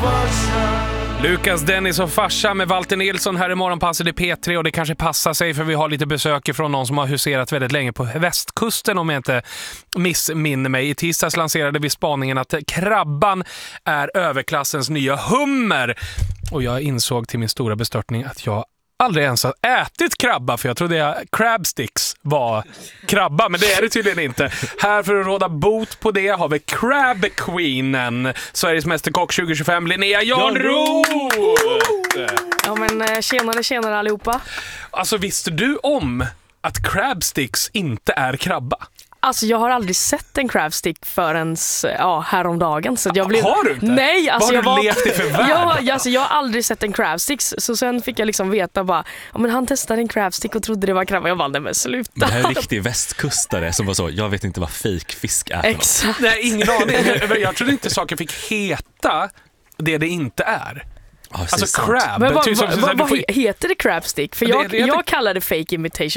Lukas, Dennis och farsa med Walter Nilsson här i morgonpasset i P3, och det kanske passar sig för vi har lite besök från någon som har huserat väldigt länge på västkusten, om jag inte missminner mig. I tisdags lanserade vi spaningen att krabban är överklassens nya hummer, och jag insåg till min stora bestörtning att jag aldrig ens har ätit krabba, för jag trodde crab sticks var krabba, men det är det tydligen inte. Här för att råda bot på det har vi Crab Queenen, Sveriges mästerkock 2025, Linnea Jarnroth. Ja, men tjenare allihopa. Alltså, visste du om att crab sticks inte är krabba? Alltså, jag har aldrig sett en crab stick förrän häromdagen, så jag blev... Har du inte? Nej, alltså jag har levt i för värld? Jag har aldrig sett en crab stick, så sen fick jag liksom veta bara, men han testade en crab stick och trodde det var krabba. Jag valde med sluta. Det här är en riktig västkustare som var så, jag vet inte vad fake fisk är. Exakt. Nej, ingen aning. Jag trodde inte saker fick heta det inte är. Ja, alltså crab. Men vad heter det crab stick? För jag kallar det fake imitation